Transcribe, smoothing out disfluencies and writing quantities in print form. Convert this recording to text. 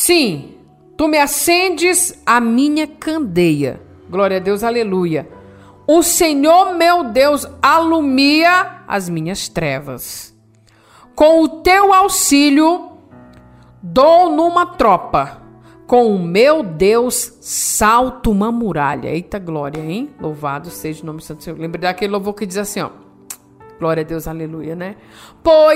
Sim, tu me acendes a minha candeia. Glória a Deus, aleluia. O Senhor meu Deus alumia as minhas trevas. Com o teu auxílio, dou numa tropa. Com o meu Deus, salto uma muralha. Eita glória, hein? Louvado seja o nome do Santo Senhor. Lembra daquele louvor que diz assim, ó. Glória a Deus, aleluia, né? Pois